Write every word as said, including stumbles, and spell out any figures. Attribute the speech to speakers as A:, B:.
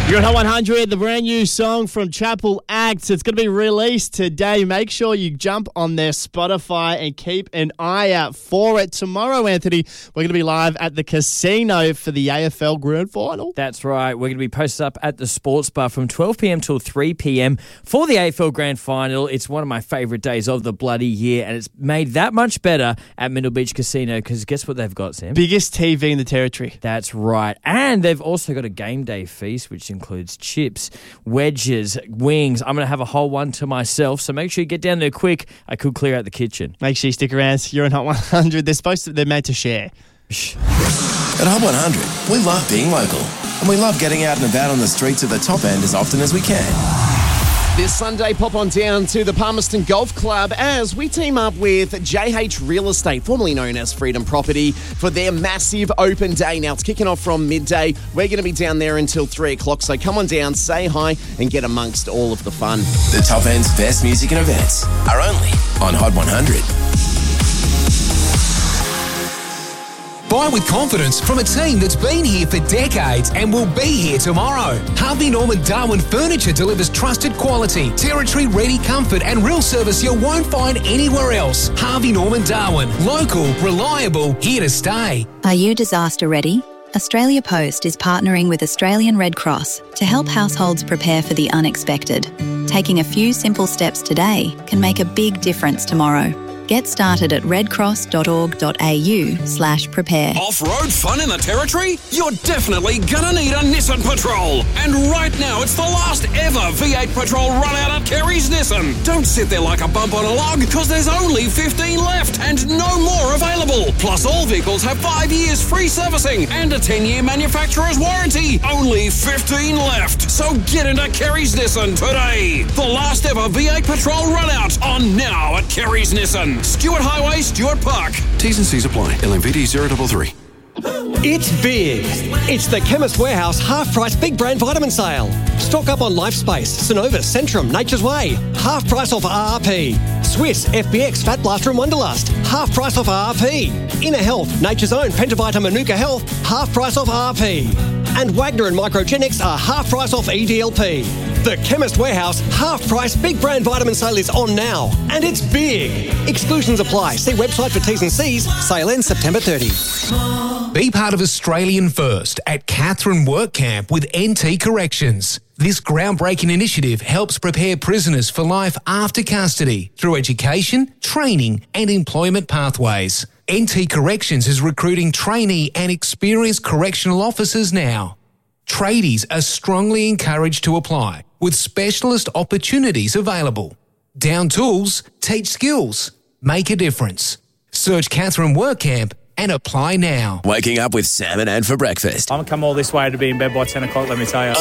A: You're at Hot one hundred, the brand new song from Chapel Acts. It's going to be released today. Make sure you jump on their Spotify and keep an eye out for it. Tomorrow, Anthony, we're going to be live at the casino for the A F L Grand Final.
B: That's right. We're going to be posted up at the Sports Bar from twelve p.m. till three p.m. for the A F L Grand Final. It's one of my favourite days of the bloody year, and it's made that much better at Middle Beach Casino because guess what they've got, Sam?
A: Biggest T V in the territory.
B: That's right. And they've also got a game day feast, which includes chips, wedges, wings. I'm going to have a whole one to myself, so make sure you get down there quick. I could clear out the kitchen.
A: Make sure you stick around. You're on Hot one hundred. They're supposed to, they're made to share.
C: At Hot one hundred, we love being local, and we love getting out and about on the streets of the top end as often as we can.
D: This Sunday, pop on down to the Palmerston Golf Club as we team up with J H Real Estate, formerly known as Freedom Property, for their massive open day. Now, it's kicking off from midday. We're going to be down there until three o'clock, so come on down, say hi, and get amongst all of the fun.
C: The top end's best music and events are only on Hot one hundred.
E: Buy with confidence from a team that's been here for decades and will be here tomorrow. Harvey Norman Darwin Furniture delivers trusted quality, territory-ready comfort and real service you won't find anywhere else. Harvey Norman Darwin. Local, reliable, here to stay.
F: Are you disaster ready? Australia Post is partnering with Australian Red Cross to help households prepare for the unexpected. Taking a few simple steps today can make a big difference tomorrow. Get started at redcross.org.au slash prepare.
G: Off-road fun in the territory? You're definitely gonna need a Nissan Patrol. And right now, it's the last ever V eight Patrol run out at Kerry's Nissan. Don't sit there like a bump on a log, because there's only fifteen left and no more available. Plus, all vehicles have five years free servicing and a ten-year manufacturer's warranty. Only fifteen left. So get into Kerry's Nissan today. The last ever V eight Patrol run out on now at Kerry's Nissan. Stuart Highway, Stuart Park.
H: T's and C's apply. L M V D zero three three.
I: It's big. It's the Chemist Warehouse half-price big brand vitamin sale. Stock up on Lifespace, Synovus, Centrum, Nature's Way. Half price off R R P. Swiss, F B X, Fat Blaster and Wonderlust. Half price off R R P. Inner Health, Nature's Own, Pentavita, Manuka Health. Half price off R R P. And Wagner and Microgenics are half price off E D L P. The Chemist Warehouse half-price big brand vitamin sale is on now. And it's big. Exclusions apply. See website for T's and C's. Sale ends September thirtieth.
E: Be part of Australian First at Catherine Work Camp with N T Corrections. This groundbreaking initiative helps prepare prisoners for life after custody through education, training and employment pathways. N T Corrections is recruiting trainee and experienced correctional officers now. Tradies are strongly encouraged to apply, with specialist opportunities available. Down tools, teach skills, make a difference. Search Catherine Work Camp and apply now.
C: Waking up with Sam and Ann for breakfast.
J: I'm come all this way to be in bed by ten o'clock, let me tell you.